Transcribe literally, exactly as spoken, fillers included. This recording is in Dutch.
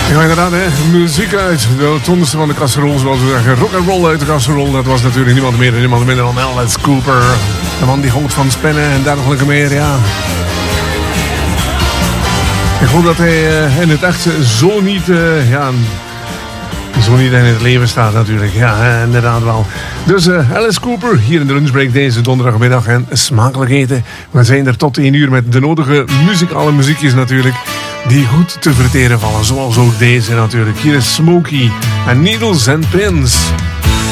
Ja, inderdaad, hè. Muziek uit de tonderste van de casserole, zoals we zeggen. Rock and roll uit de casserole. Dat was natuurlijk niemand meer en niemand minder dan Alice Cooper. De man die houdt van spinnen en dergelijke meer, ja. Ik hoop dat hij uh, in het echt zo niet, uh, ja, zo niet in het leven staat natuurlijk. Ja, inderdaad wel. Dus uh, Alice Cooper hier in de lunchbreak deze donderdagmiddag. En smakelijk eten. We zijn er tot één uur met de nodige muzikale muziekjes natuurlijk. Die goed te verteren vallen. Zoals ook deze natuurlijk. Hier is Smokey en Needles and Pins.